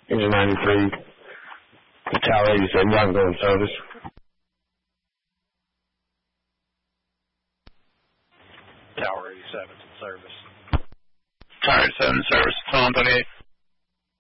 Engine 93, the Tower 87, y'all can go in service. Tower 87 in service. Tower 87 in service, 28.